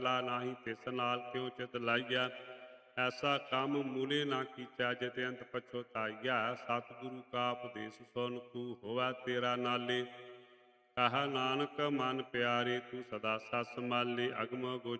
ਸਲਾ ਨਾਹੀ ਤਿਸ ਨਾਲ ਕਿਉ ਚਿਤ ਲਾਈਆ। ਐਸਾ ਕੰਮ ਮੂਲੇ ਨਾ ਕੀਚਾ ਜਿਤ ਅੰਤ ਪਛੋਤਾਈਆ। ਸਤਿਗੁਰੂ ਕਾ ਉਪਦੇਸ਼ ਸੁਨ ਤੂੰ ਹੋਵੈ ਤੇਰਾ ਨਾਲੇ। ਕਹਾ ਨਾਨਕ ਮਨ ਪਿਆਰੇ ਤੂੰ ਸਦਾ ਸਤ ਸੰਭਾਲੇ। ਅਗਮ ਗੋਚਰ